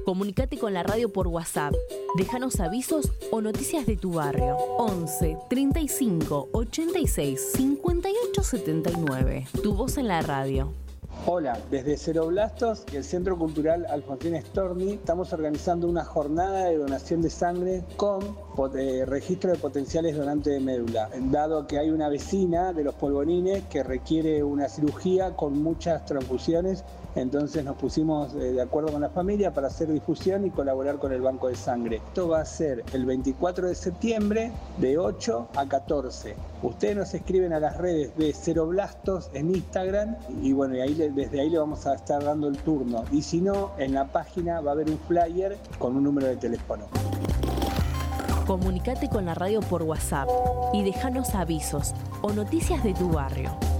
Comunicate con la radio por WhatsApp. Déjanos avisos o noticias de tu barrio. 11 35 86 58 79. Tu voz en la radio. Hola, desde Ceroblastos y el Centro Cultural Alfonsín Storni estamos organizando una jornada de donación de sangre con registro de potenciales donantes de médula, dado que hay una vecina de Los Polvorines que requiere una cirugía con muchas transfusiones. Entonces nos pusimos de acuerdo con la familia para hacer difusión y colaborar con el Banco de Sangre. Esto va a ser el 24 de septiembre de 8 a 14. Ustedes nos escriben a las redes de Ceroblastos en Instagram y bueno, desde ahí le vamos a estar dando el turno. Y si no, en la página va a haber un flyer con un número de teléfono. Comunicate con la radio por WhatsApp y déjanos avisos o noticias de tu barrio.